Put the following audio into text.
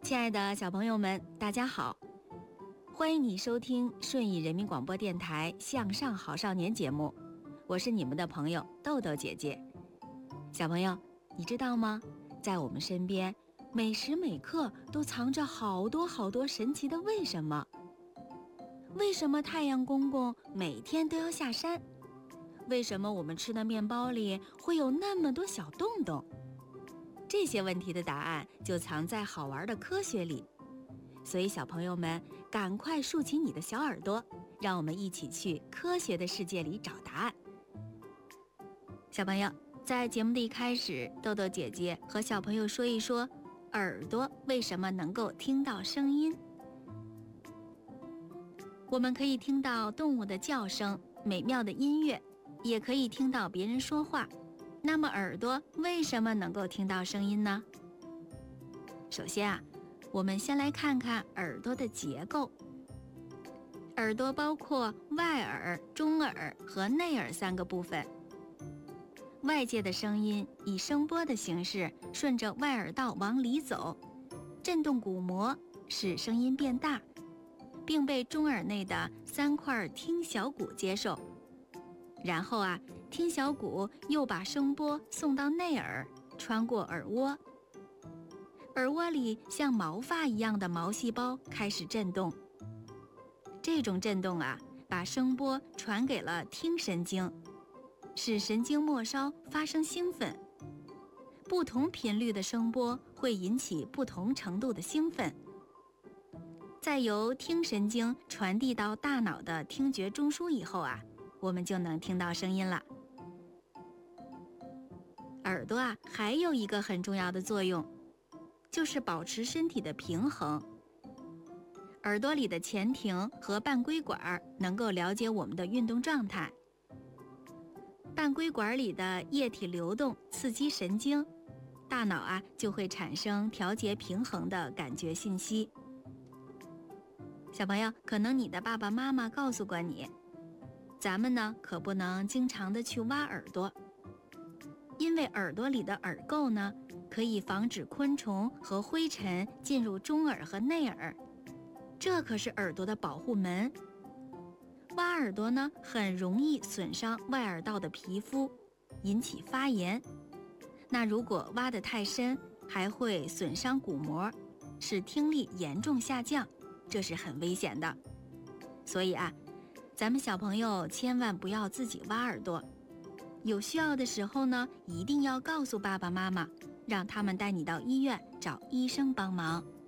亲爱的小朋友们，大家好，欢迎你收听顺义人民广播电台向上好少年节目，我是你们的朋友豆豆姐姐。小朋友，你知道吗？在我们身边，每时每刻都藏着好多好多神奇的为什么。为什么太阳公公每天都要下山？为什么我们吃的面包里会有那么多小洞洞？这些问题的答案就藏在好玩的科学里，所以小朋友们赶快竖起你的小耳朵，让我们一起去科学的世界里找答案。小朋友，在节目的一开始，豆豆姐姐和小朋友说一说耳朵为什么能够听到声音。我们可以听到动物的叫声、美妙的音乐，也可以听到别人说话。那么耳朵为什么能够听到声音呢？首先我们先来看看耳朵的结构。耳朵包括外耳、中耳和内耳三个部分。外界的声音以声波的形式顺着外耳道往里走，震动鼓膜，使声音变大，并被中耳内的3块听小骨接受。然后听小骨又把声波送到内耳，穿过耳蜗。耳蜗里像毛发一样的毛细胞开始震动。这种震动把声波传给了听神经，使神经末梢发生兴奋。不同频率的声波会引起不同程度的兴奋。再由听神经传递到大脑的听觉中枢以后我们就能听到声音了。耳朵还有一个很重要的作用，就是保持身体的平衡。耳朵里的前庭和半规管能够了解我们的运动状态。半规管里的液体流动刺激神经，大脑就会产生调节平衡的感觉信息。小朋友，可能你的爸爸妈妈告诉过你，咱们呢可不能经常的去挖耳朵，因为耳朵里的耳垢呢，可以防止昆虫和灰尘进入中耳和内耳，这可是耳朵的保护门。挖耳朵呢，很容易损伤外耳道的皮肤，引起发炎。那如果挖得太深，还会损伤鼓膜，使听力严重下降，这是很危险的。所以咱们小朋友千万不要自己挖耳朵，有需要的时候呢，一定要告诉爸爸妈妈，让他们带你到医院找医生帮忙。